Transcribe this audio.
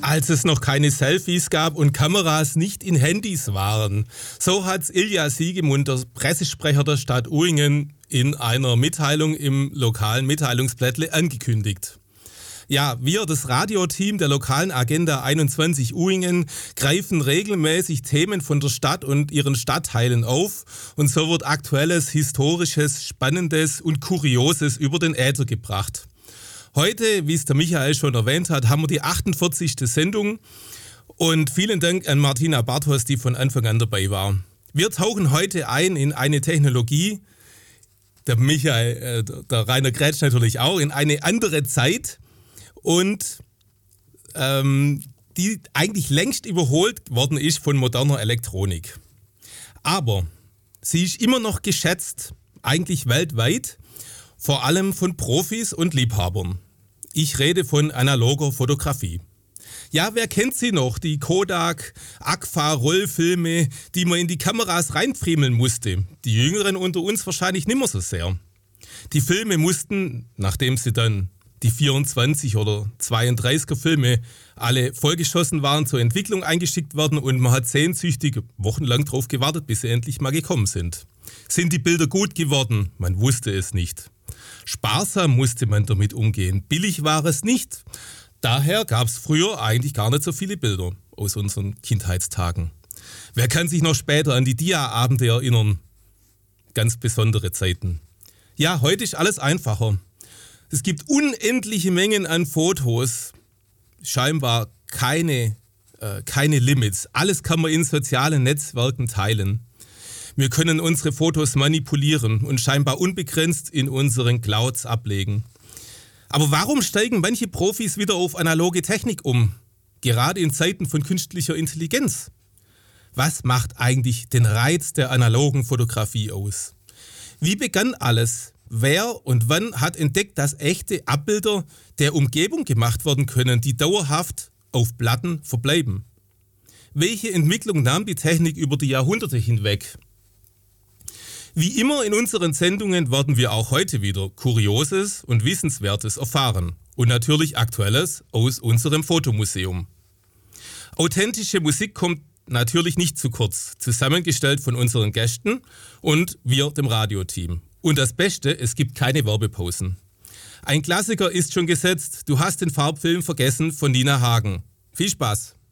Als es noch keine Selfies gab und Kameras nicht in Handys waren. So hat's Ilja Siegemund, der Pressesprecher der Stadt Uhringen, in einer Mitteilung im lokalen Mitteilungsblättle angekündigt. Ja, wir, das Radioteam der lokalen Agenda 21 Uhringen, greifen regelmäßig Themen von der Stadt und ihren Stadtteilen auf und so wird Aktuelles, Historisches, Spannendes und Kurioses über den Äther gebracht. Heute, wie es der Michael schon erwähnt hat, haben wir die 48. Sendung und vielen Dank an Martina Bartos, die von Anfang an dabei war. Wir tauchen heute ein in eine Technologie, der Michael, der Rainer Grätsch natürlich auch, in eine andere Zeit und die eigentlich längst überholt worden ist von moderner Elektronik. Aber sie ist immer noch geschätzt, eigentlich weltweit, vor allem von Profis und Liebhabern. Ich rede von analoger Fotografie. Ja, wer kennt sie noch? Die Kodak, Agfa-Rollfilme, die man in die Kameras reinfriemeln musste. Die Jüngeren unter uns wahrscheinlich nicht mehr so sehr. Die Filme mussten, nachdem sie dann die 24 oder 32er Filme alle vollgeschossen waren, zur Entwicklung eingeschickt werden und man hat sehnsüchtig wochenlang drauf gewartet, bis sie endlich mal gekommen sind. Sind die Bilder gut geworden? Man wusste es nicht. Sparsam musste man damit umgehen. Billig war es nicht. Daher gab es früher eigentlich gar nicht so viele Bilder aus unseren Kindheitstagen. Wer kann sich noch später an die Dia-Abende erinnern? Ganz besondere Zeiten. Ja, heute ist alles einfacher. Es gibt unendliche Mengen an Fotos. Scheinbar keine Limits. Alles kann man in sozialen Netzwerken teilen. Wir können unsere Fotos manipulieren und scheinbar unbegrenzt in unseren Clouds ablegen. Aber warum steigen manche Profis wieder auf analoge Technik um? Gerade in Zeiten von künstlicher Intelligenz. Was macht eigentlich den Reiz der analogen Fotografie aus? Wie begann alles? Wer und wann hat entdeckt, dass echte Abbilder der Umgebung gemacht werden können, die dauerhaft auf Platten verbleiben? Welche Entwicklung nahm die Technik über die Jahrhunderte hinweg? Wie immer in unseren Sendungen werden wir auch heute wieder Kurioses und Wissenswertes erfahren und natürlich Aktuelles aus unserem Fotomuseum. Authentische Musik kommt natürlich nicht zu kurz, zusammengestellt von unseren Gästen und wir, dem Radioteam. Und das Beste, es gibt keine Werbepausen. Ein Klassiker ist schon gesetzt, Du hast den Farbfilm vergessen von Nina Hagen. Viel Spaß!